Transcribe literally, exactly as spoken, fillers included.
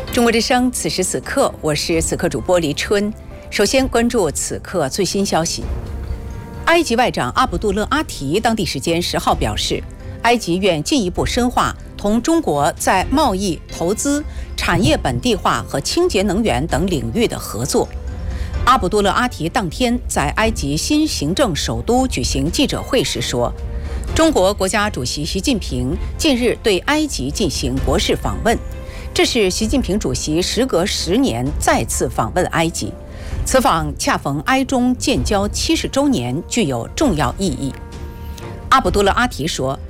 中国之声，此时此刻，我是此刻主播黎春。首先关注此刻最新消息。埃及外长阿卜杜勒阿提当地时间十号表示，埃及愿进一步深化同中国在贸易、投资、产业本地化和清洁能源等领域的合作。阿卜杜勒阿提当天在埃及新行政首都举行记者会时说，中国国家主席习近平近日对埃及进行国事访问，这是习近平主席时隔十年再次访问埃及，此访恰逢埃中建交七十周年，具有重要意义。阿卜杜勒阿提说，